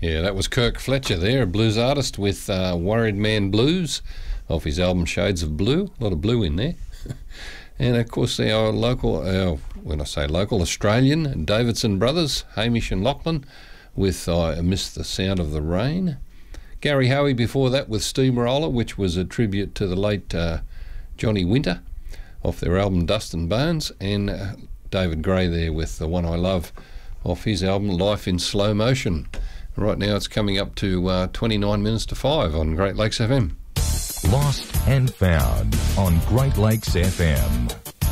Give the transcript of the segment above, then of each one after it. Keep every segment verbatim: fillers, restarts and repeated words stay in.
Yeah, that was Kirk Fletcher there, a blues artist with uh, Worried Man Blues off his album Shades of Blue. A lot of blue in there. And of course our local, uh, when I say local, Australian Davidson brothers, Hamish and Lachlan, with I Miss the Sound of the Rain. Gary Hoey before that with Steamroller, which was a tribute to the late uh, Johnny Winter off their album Dust and Bones. And uh, David Gray there with The One I Love off his album Life in Slow Motion. Right now it's coming up to uh, twenty-nine minutes to five on Great Lakes F M. Lost and Found on Great Lakes F M.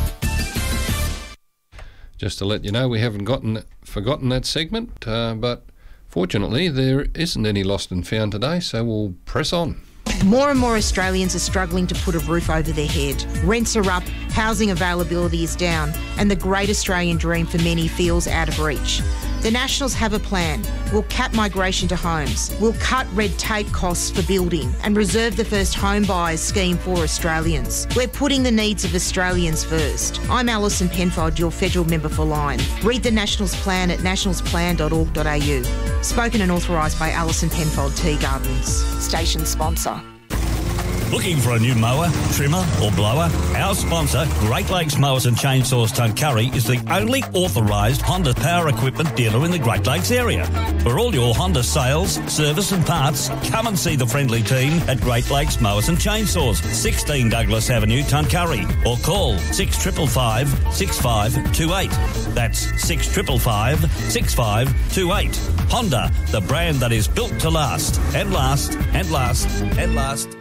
Just to let you know, we haven't gotten forgotten that segment, uh, but fortunately there isn't any lost and found today, so we'll press on. More and more Australians are struggling to put a roof over their head. Rents are up, housing availability is down, and the great Australian dream for many feels out of reach. The Nationals have a plan. We'll cap migration to homes. We'll cut red tape costs for building and reserve the first home buyers scheme for Australians. We're putting the needs of Australians first. I'm Alison Penfold, your federal member for Lyme. Read the Nationals plan at nationals plan dot org dot a u. Spoken and authorised by Alison Penfold Tea Gardens. Station sponsor. Looking for a new mower, trimmer or blower? Our sponsor, Great Lakes Mowers and Chainsaws Tuncurry, is the only authorised Honda power equipment dealer in the Great Lakes area. For all your Honda sales, service and parts, come and see the friendly team at Great Lakes Mowers and Chainsaws, sixteen Douglas Avenue, Tuncurry, or call six five five, six five two eight. That's six five five, six five two eight. Honda, the brand that is built to last, and last, and last, and last.